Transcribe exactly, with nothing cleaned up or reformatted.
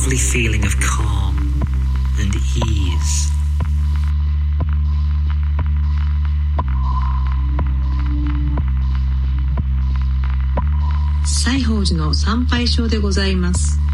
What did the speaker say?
lovely feeling of calm and ease. 西宝寺の参拝所でございます。